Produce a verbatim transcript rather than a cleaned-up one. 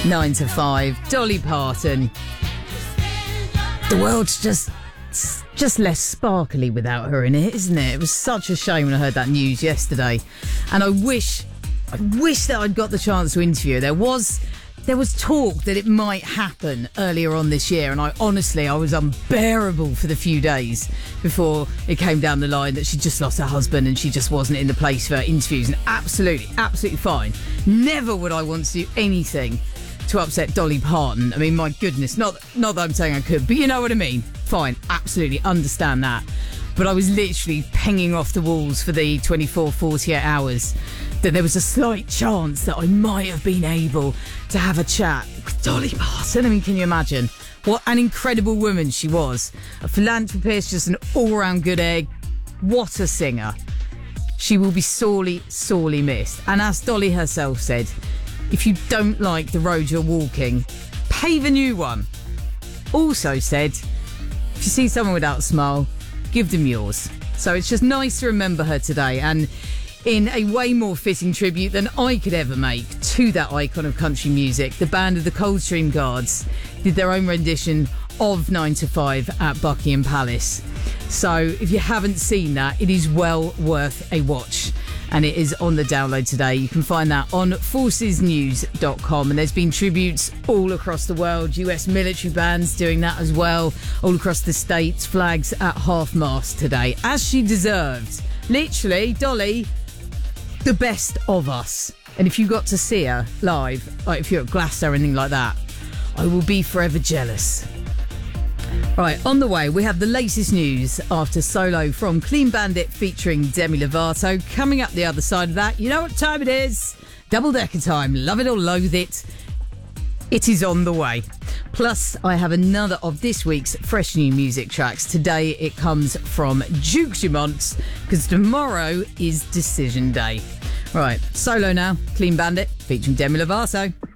Nine to five, Dolly Parton. The world's just just less sparkly without her in it, isn't it? It was such a shame when I heard that news yesterday. And I wish, I wish that I'd got the chance to interview her. There was, there was talk that it might happen earlier on this year, and I honestly, I was unbearable for the few days before it came down the line that she just lost her husband and she just wasn't in the place for interviews. And absolutely, absolutely fine. Never would I want to do anything to upset Dolly Parton. I mean, my goodness, not not that I'm saying I could, but you know what I mean. Fine, absolutely understand that. But I was literally pinging off the walls for the twenty-four, forty-eight hours that there was a slight chance that I might have been able to have a chat with Dolly Parton. I mean, can you imagine what an incredible woman she was? A philanthropist, just an all-round good egg. What a singer. She will be sorely, sorely missed. And as Dolly herself said, if you don't like the road you're walking, pave a new one. Also said, if you see someone without a smile, give them yours. So it's just nice to remember her today, and in a way more fitting tribute than I could ever make to that icon of country music, the band of the Coldstream Guards did their own rendition of nine to five at Buckingham Palace. So if you haven't seen that, it is well worth a watch. And it is on the download today. You can find that on forces news dot com. And there's been tributes all across the world. U S military bands doing that as well. All across the States, flags at half-mast today. As she deserved. Literally, Dolly, the best of us. And if you got to see her live, like if you're at Glasgow or anything like that, I will be forever jealous. Right, on the way, we have the latest news after Solo from Clean Bandit featuring Demi Lovato. Coming up the other side of that, you know what time it is? Double decker time. Love it or loathe it. It is on the way. Plus, I have another of this week's fresh new music tracks. Today, it comes from Duke Dumont, because tomorrow is Decision Day. Right, Solo now, Clean Bandit featuring Demi Lovato.